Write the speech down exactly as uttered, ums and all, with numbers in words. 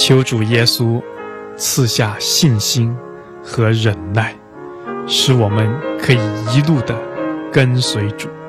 求主耶稣赐下信心和忍耐，使我们可以一路的跟随主。